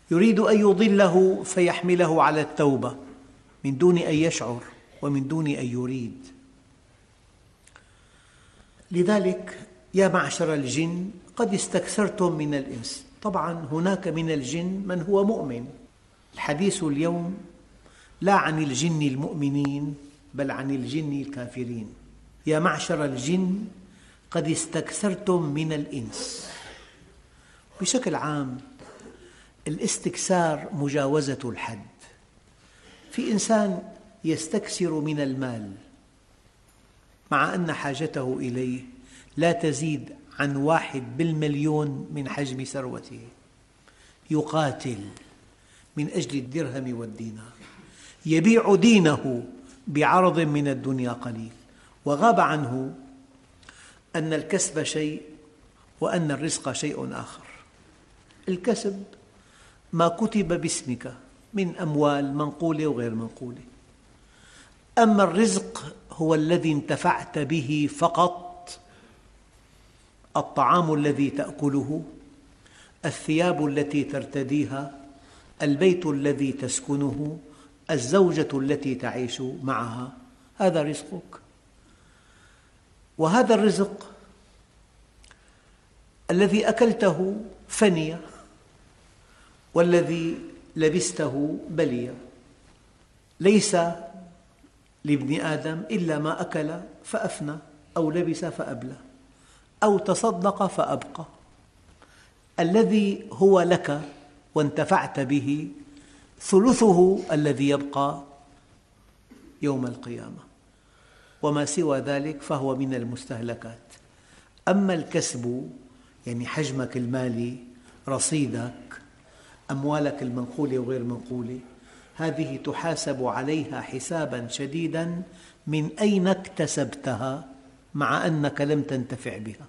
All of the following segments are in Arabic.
يريد أن يضله فيحمله على التوبة من دون أن يشعر ومن دون أن يريد. لذلك يا معشر الجن قد استكثرتم من الإنس. طبعا هناك من الجن من هو مؤمن. الحديث اليوم لا عن الجن المؤمنين بل عن الجن الكافرين. يا معشر الجن قد استكثرتم من الإنس. بشكل عام الاستكثار مجاوزة الحد. في إنسان يستكثر من المال مع أن حاجته إليه لا تزيد عن 1/1,000,000 من حجم ثروته، يقاتل من أجل الدرهم والدينار، يبيع دينه بعرض من الدنيا قليل، وغاب عنه أن الكسب شيء وأن الرزق شيء آخر. الكسب ما كتب باسمك من أموال منقولة وغير منقولة، أما الرزق هو الذي انتفعت به فقط، الطعام الذي تأكله، الثياب التي ترتديها، البيت الذي تسكنه، الزوجة التي تعيش معها، هذا رزقك. وهذا الرزق الذي أكلته فني، والذي لبسته بلي. ليس لابن آدم إلا ما أكل فأفنى، أو لبس فأبلى، أو تصدق فأبقى. الذي هو لك وانتفعت به ثلثه الذي يبقى يوم القيامة، وما سوى ذلك فهو من المستهلكات. أما الكسب يعني حجمك المالي، رصيدك، أموالك المنقولة وغير منقولة، هذه تحاسب عليها حساباً شديداً من أين اكتسبتها مع أنك لم تنتفع بها.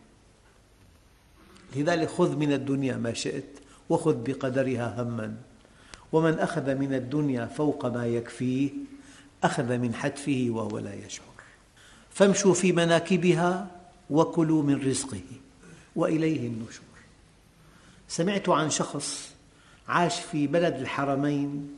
لذلك خذ من الدنيا ما شئت وخذ بقدرها هماً، ومن أخذ من الدنيا فوق ما يكفيه أخذ من حتفه وهو لا يشعر. فامشوا في مناكبها وكلوا من رزقه وإليه النشور. سمعت عن شخص عاش في بلد الحرمين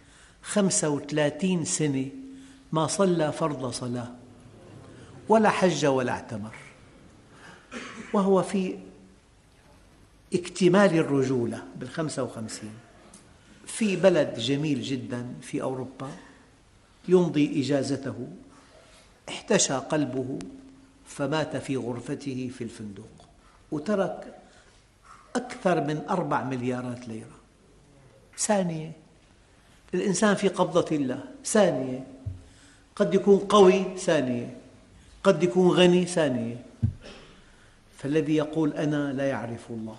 35 سنة ما صلى فرض صلاة ولا حج ولا اعتمر، وهو في اكتمال الرجولة بال55، في بلد جميل جدا في أوروبا، يمضي إجازته، احتشى قلبه فمات في غرفته في الفندق، وترك أكثر من 4 مليارات ليرة. ثانية، الإنسان في قبضة الله، ثانية، قد يكون قوي، ثانية، قد يكون غني، ثانية. فالذي يقول أنا لا يعرف الله.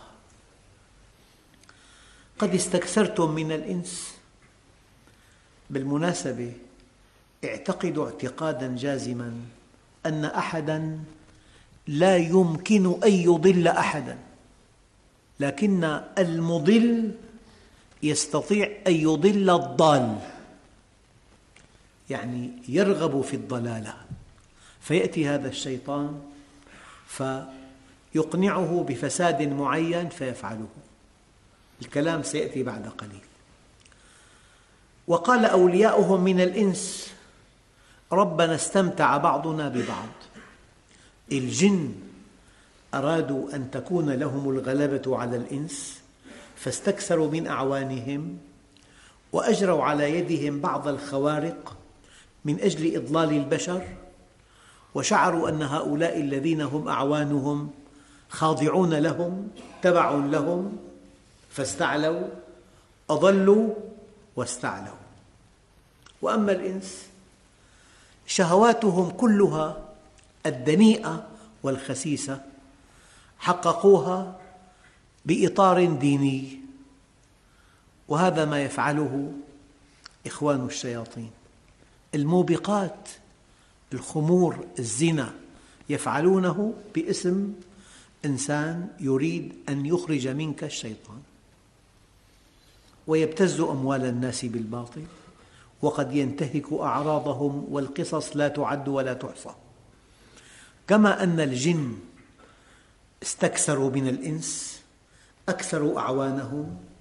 قد استكثرتم من الإنس. بالمناسبة اعتقدوا اعتقاداً جازماً أن أحداً لا يمكن أن يضل أحداً، لكن المضل يستطيع أن يضل الضال، يعني يرغب في الضلالة، فيأتي هذا الشيطان فيقنعه بفساد معين فيفعله. الكلام سيأتي بعد قليل. وقال أولياؤهم من الإنس ربنا استمتع بعضنا ببعض. الجن أرادوا أن تكون لهم الغلبة على الإنس فاستكثروا من أعوانهم وأجروا على يدهم بعض الخوارق من أجل إضلال البشر، وشعروا أن هؤلاء الذين هم أعوانهم خاضعون لهم تبع لهم، فاستعلوا، أضلوا واستعلوا. وأما الإنس شهواتهم كلها الدنيئة والخسيسة حققوها بإطار ديني، وهذا ما يفعله إخوان الشياطين. الموبقات، الخمور، الزنا يفعلونه باسم إنسان يريد أن يخرج منك الشيطان، ويبتز أموال الناس بالباطل، وقد ينتهك أعراضهم، والقصص لا تعد ولا تحصى. كما أن الجن استكثروا من الإنس، أكثروا أعوانهم،